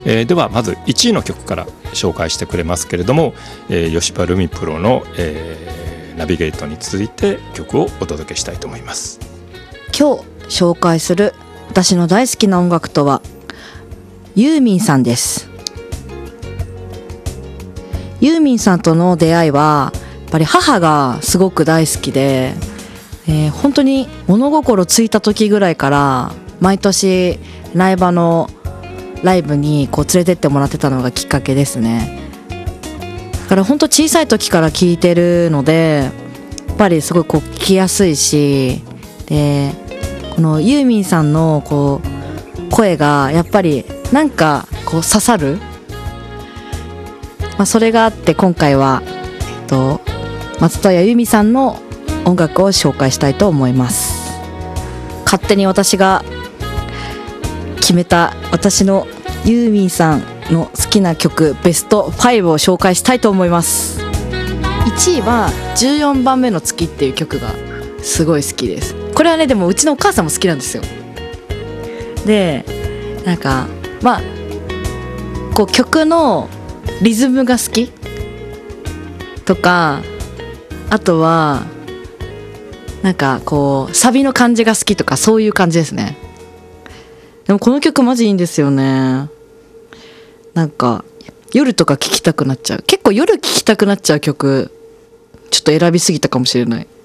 ではまず1位の曲から紹介してくれますけれども、吉羽ルミプロの、ナビゲートに続いて曲をお届けしたいと思います。 今日紹介する私の大好きな音楽とはユーミンさんです。ユーミンさんとの出会いはやっぱり母がすごく大好きで、本当に物心ついた時ぐらいから毎年苗場のライブにこう連れてってもらってたのがきっかけですね。だから本当小さい時から聴いてるのでやっぱりすごいこう聴きやすいし、でこのユーミンさんのこう声がやっぱりなんかこう刺さる、それがあって今回は、松任谷由実さんの音楽を紹介したいと思います。勝手に私が決めた私のユーミンさんの好きな曲ベスト5を紹介したいと思います。1位は14番目の月っていう曲がすごい好きです。これはねでもうちのお母さんも好きなんですよ。でなんかこう曲のリズムが好きとか、あとはなんかこうサビの感じが好きとか、そういう感じですね。でもこの曲マジいいんですよね。なんか夜とか聴きたくなっちゃう。結構夜聴きたくなっちゃう曲ちょっと選びすぎたかもしれない。